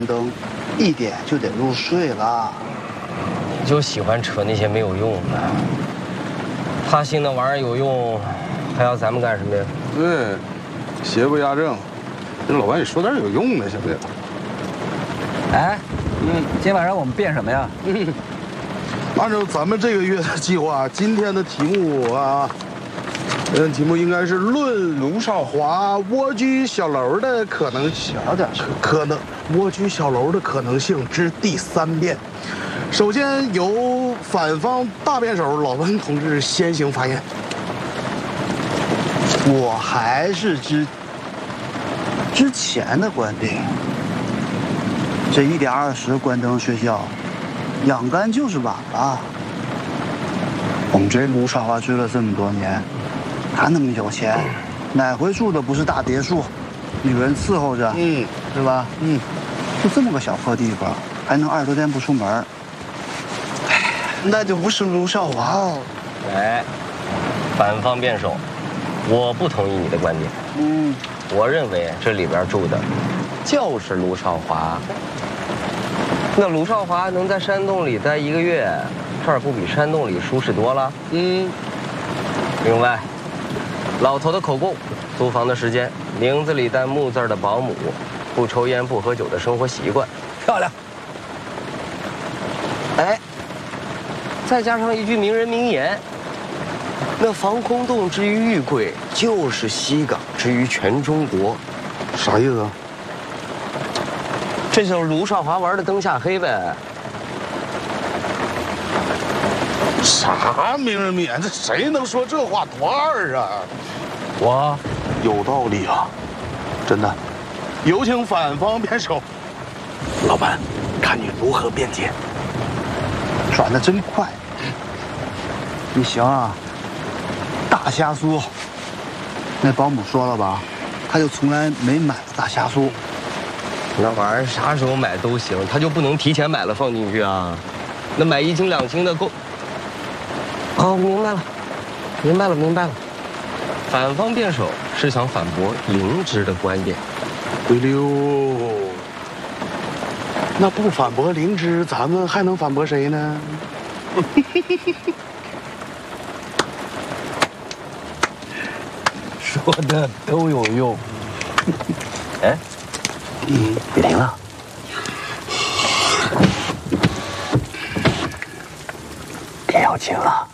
灯，一点就得入睡了。 就喜欢扯那些没有用的。他信那玩意儿有用，还要咱们干什么呀？ 对，邪不压正。这老白，你说点有用的行不行？ 哎，今晚上我们变什么呀？ 按照咱们这个月的计划，今天的题目啊，题目应该是论卢少华蜗居小楼的可能性，蜗居小楼的可能性之第3遍。首先由反方大辩手老文同志先行发言。 我还是之前的观点，这1点20关灯学校，养肝就是晚了。我们追卢少华追了这么多年，他那么有钱，哪回住的不是大别墅，女人伺候着，是吧？就这么个小破地方，还能20多天不出门，那就不是卢少华了。 哎，反方辩手，我不同意你的观点。我认为这里边住的就是卢少华。那卢少华能在山洞里待1个月，这儿不比山洞里舒适多了？另外，老头的口供、租房的时间、名字里带木字的保姆、不抽烟不喝酒的生活习惯，漂亮。哎，再加上一句名人名言。那防空洞之于玉桂，就是西港之于全中国， 啥意思啊？ 这就是卢少华玩的灯下黑呗。 啥名人名言？这谁能说这话多二啊？ 我有道理啊，真的。有请反方辩手。 老板，看你如何辩解。转得真快。你行啊。大虾酥，那保姆说了吧，他就从来没买过大虾酥。 那玩意儿啥时候买都行，他就不能提前买了放进去啊？那买1斤2斤的够。哦，明白了。反方辩手是想反驳灵芝的观点。 对溜。那不反驳灵芝，咱们还能反驳谁呢？ 说的都有用。 哎， 别停了。别要紧了。